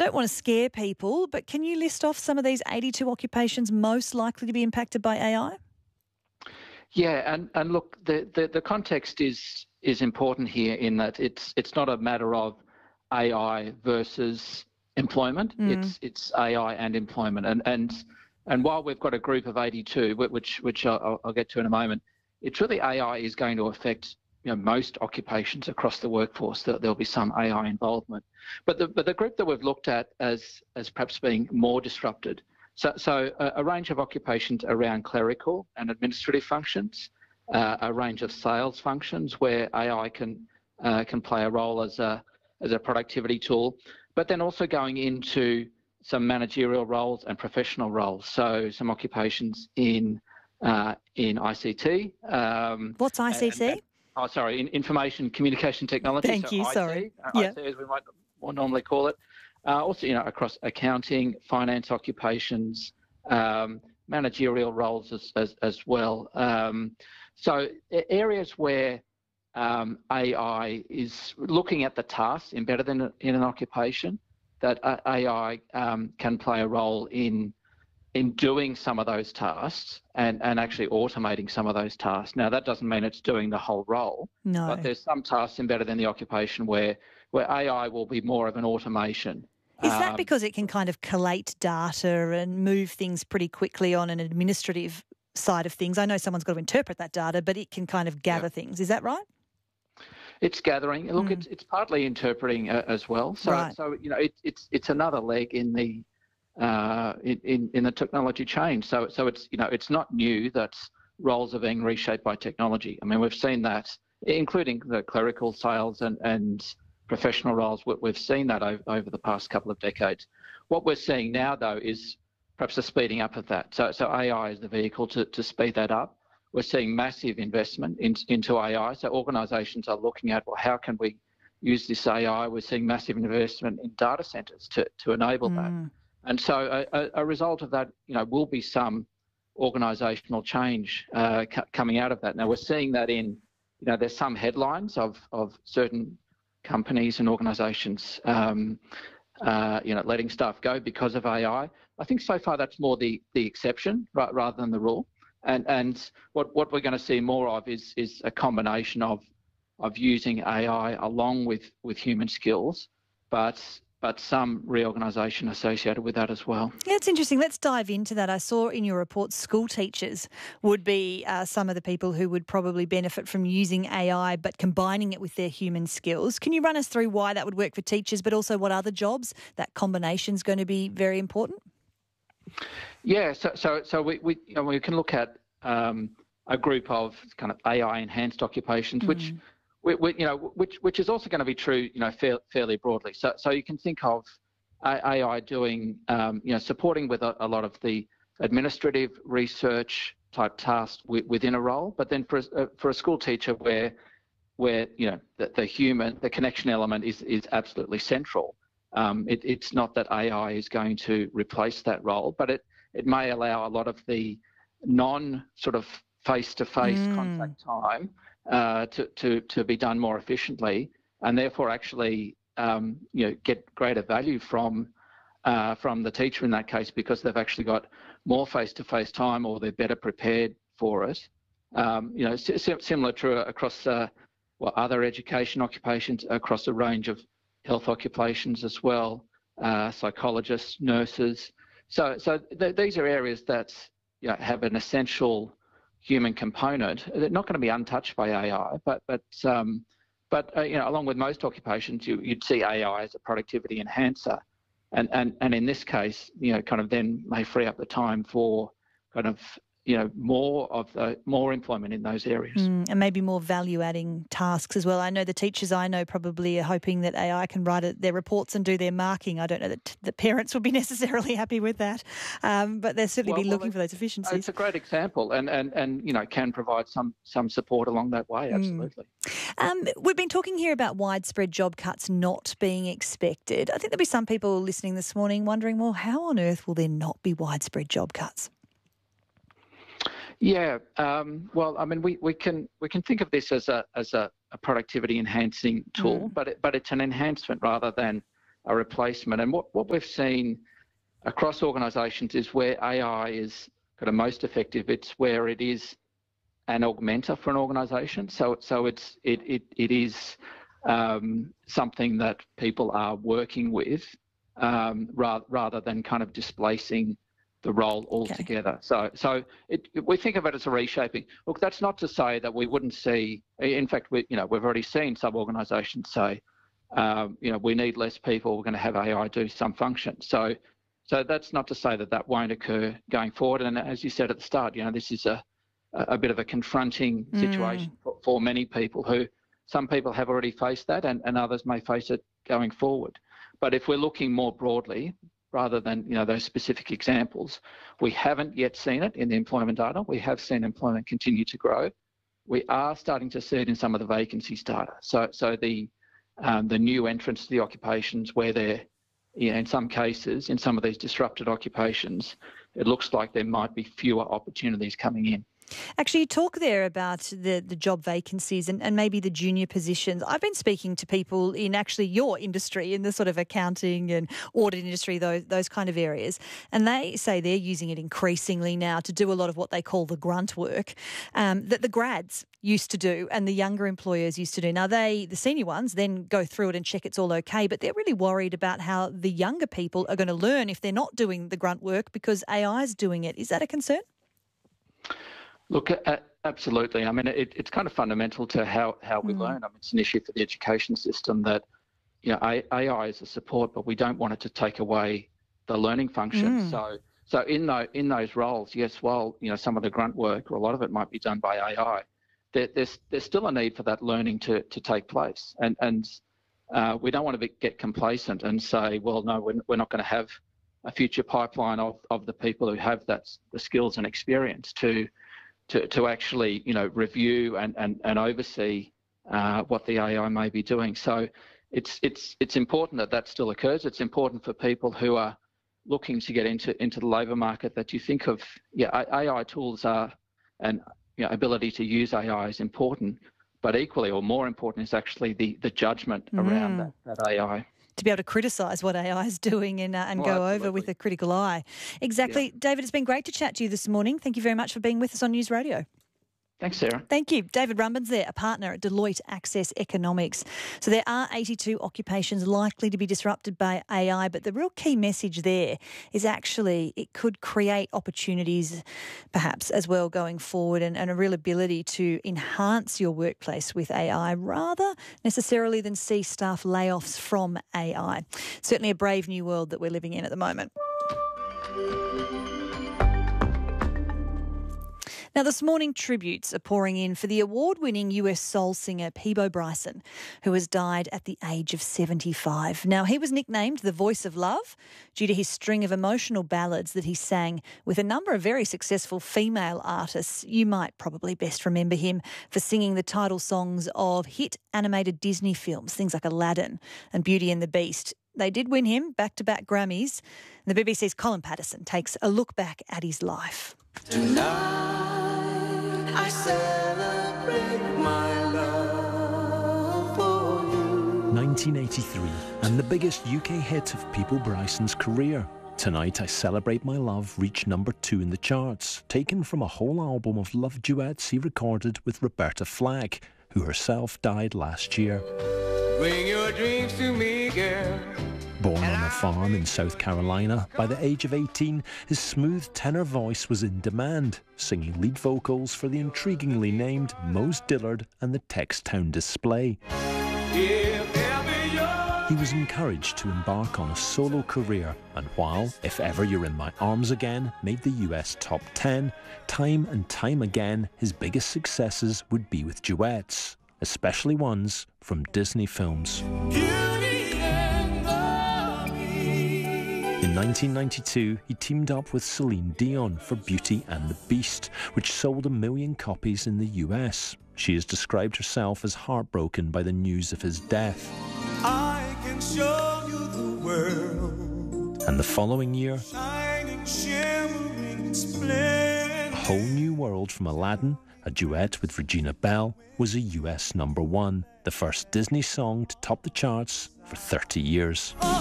don't want to scare people, but can you list off some of these 82 occupations most likely to be impacted by AI? Yeah, and look, the context is important here in that it's not a matter of AI versus employment. It's AI and employment, and while we've got a group of 82, which I'll get to in a moment, it's really AI is going to affect most occupations across the workforce. There'll be some AI involvement, but the group that we've looked at as perhaps being more disrupted. So a range of occupations around clerical and administrative functions, a range of sales functions where AI can play a role as a productivity tool, but then also going into some managerial roles and professional roles. So some occupations in ICT. What's ICT? In information communication technology. Thank you. IT, sorry. IT as we might more normally call it. Also, across accounting, finance occupations, managerial roles as well. So areas where AI is looking at the tasks embedded in an occupation, that AI can play a role in doing some of those tasks and actually automating some of those tasks. Now, that doesn't mean it's doing the whole role, No. but there's some tasks embedded in the occupation where AI will be more of an automation. Is that because it can kind of collate data and move things pretty quickly on an administrative side of things? I know someone's got to interpret that data, but it can kind of gather things. Is that right? It's gathering. Look, it's partly interpreting as well. So, Right. it's another leg in the in the technology change. So it's not new that roles are being reshaped by technology. I mean, we've seen that, including the clerical, sales and professional roles. We've seen that over the past couple of decades. What we're seeing now, though, is perhaps a speeding up of that. So AI is the vehicle to speed that up. We're seeing massive investment into AI. So organisations are looking at, well, how can we use this AI? We're seeing massive investment in data centres to enable that. And so a result of that, will be some organisational change coming out of that. Now, we're seeing that in, there's some headlines of certain companies and organisations, letting staff go because of AI. I think so far that's more the exception rather than the rule. And what we're going to see more of is a combination of using AI along with human skills, but some reorganisation associated with that as well. Yeah, it's interesting. Let's dive into that. I saw in your report school teachers would be some of the people who would probably benefit from using AI but combining it with their human skills. Can you run us through why that would work for teachers, but also what other jobs that combination is going to be very important? Yeah, so we can look at a group of kind of AI enhanced occupations, which is also going to be true, fairly broadly. So you can think of AI doing, supporting with a lot of the administrative research type tasks within a role, but then for a school teacher where the connection element is absolutely central. It's not that AI is going to replace that role, but it may allow a lot of the non sort of face-to-face contact time to be done more efficiently, and therefore actually get greater value from the teacher in that case, because they've actually got more face-to-face time, or they're better prepared for it. Similar to across other education occupations, across a range of health occupations as well, psychologists, nurses. So these are areas that have an essential human component. They're not going to be untouched by AI, but along with most occupations, you'd see AI as a productivity enhancer, and in this case, kind of then may free up the time for kind of more employment in those areas. And maybe more value-adding tasks as well. I know the teachers I know probably are hoping that AI can write their reports and do their marking. I don't know that the parents would be necessarily happy with that, but they'll certainly be looking for those efficiencies. It's a great example, and can provide some support along that way, absolutely. We've been talking here about widespread job cuts not being expected. I think there'll be some people listening this morning wondering, well, how on earth will there not be widespread job cuts? Yeah, well, I mean, we can think of this as a productivity enhancing tool, but it's an enhancement rather than a replacement. And what we've seen across organisations is where AI is kind of most effective. It's where it is an augmenter for an organisation. So it is something that people are working with rather than kind of displacing the role altogether. Okay. So we think of it as a reshaping. Look, that's not to say that we wouldn't see. In fact, we've already seen some organisations say, we need less people. We're going to have AI do some function. So that's not to say that won't occur going forward. And as you said at the start, this is a bit of a confronting situation for many people some people have already faced that and others may face it going forward. But if we're looking more broadly, rather than those specific examples, we haven't yet seen it in the employment data. We have seen employment continue to grow. We are starting to see it in some of the vacancies data. So the new entrants to the occupations where they're, in some cases, in some of these disrupted occupations, it looks like there might be fewer opportunities coming in. Actually, you talk there about the job vacancies and maybe the junior positions. I've been speaking to people in actually your industry, in the sort of accounting and audit industry, those kind of areas, and they say they're using it increasingly now to do a lot of what they call the grunt work that the grads used to do and the younger employers used to do. Now, the senior ones then go through it and check it's all okay, but they're really worried about how the younger people are going to learn if they're not doing the grunt work because AI is doing it. Is that a concern? Look, absolutely. I mean, it's kind of fundamental to how we learn. I mean, it's an issue for the education system that, AI is a support, but we don't want it to take away the learning function. So in those roles, yes, while, some of the grunt work or a lot of it might be done by AI, there's still a need for that learning to take place. And we don't want to get complacent and say, well, no, we're not going to have a future pipeline of the people who have the skills and experience to actually, review and oversee what the AI may be doing. So it's important that still occurs. It's important for people who are looking to get into the labour market that you think of, AI tools are, and ability to use AI is important, but equally or more important is actually the judgment around that AI. To be able to criticise what AI is doing and go over with a critical eye. Exactly. Yeah. David, it's been great to chat to you this morning. Thank you very much for being with us on News Radio. Thanks, Sarah. Thank you. David Rumbens there, a partner at Deloitte Access Economics. So there are 82 occupations likely to be disrupted by AI, but the real key message there is actually it could create opportunities perhaps as well going forward and a real ability to enhance your workplace with AI rather necessarily than see staff layoffs from AI. Certainly a brave new world that we're living in at the moment. Now, this morning, tributes are pouring in for the award-winning US soul singer Peabo Bryson, who has died at the age of 75. Now, he was nicknamed the Voice of Love due to his string of emotional ballads that he sang with a number of very successful female artists. You might probably best remember him for singing the title songs of hit animated Disney films, things like Aladdin and Beauty and the Beast. They did win him back-to-back Grammys. The BBC's Colin Patterson takes a look back at his life. Tonight I celebrate my love for you. 1983, and the biggest UK hit of Peabo Bryson's career. Tonight I Celebrate My Love reached number 2 in the charts, taken from a whole album of love duets he recorded with Roberta Flack, who herself died last year. Bring your dreams to me, girl. Born on a farm in South Carolina, by the age of 18, his smooth tenor voice was in demand, singing lead vocals for the intriguingly named Mose Dillard and the Textown Display. He was encouraged to embark on a solo career, and while If Ever You're in My Arms Again made the US top 10, time and time again his biggest successes would be with duets, especially ones from Disney films. In 1992, he teamed up with Celine Dion for Beauty and the Beast, which sold 1 million copies in the US. She has described herself as heartbroken by the news of his death. I can show you the world. And the following year, Shining, shimmering, splendid. A Whole New World from Aladdin, a duet with Regina Bell, was a US number 1, the first Disney song to top the charts for 30 years.